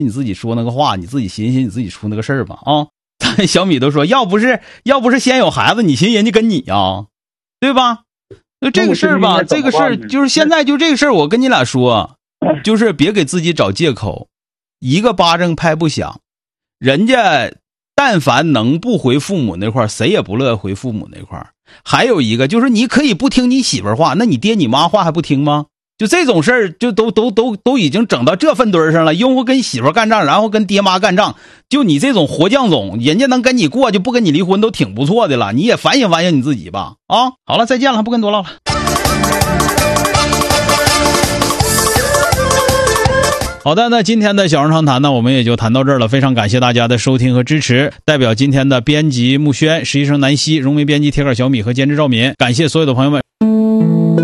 你自己说那个话，你自己寻思你自己出那个事儿吧啊！咱小米都说，要不是先有孩子，你寻思人家跟你啊，对吧？那这个事儿吧，这个事儿就是现在就这个事儿，我跟你俩说，就是别给自己找借口，一个巴掌拍不响，人家但凡能不回父母那块儿，谁也不乐回父母那块儿。还有一个就是你可以不听你媳妇儿话，那你爹你妈话还不听吗？就这种事儿，就都已经整到这份堆上了，用户跟媳妇干仗，然后跟爹妈干仗，就你这种活犟种，人家能跟你过就不跟你离婚都挺不错的了，你也反省反省你自己吧啊！好了，再见了，不跟多唠了。好的，那今天的小人长谈呢，我们也就谈到这儿了。非常感谢大家的收听和支持。代表今天的编辑木轩、实习生南希、荣媒编辑铁杆小米和监制赵敏，感谢所有的朋友们。